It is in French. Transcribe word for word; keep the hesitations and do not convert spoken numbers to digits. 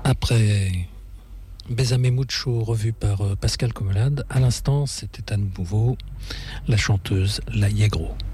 Après Bésame Mucho, revu par Pascal Comelade, à l'instant, c'était à nouveau la chanteuse La Yegro.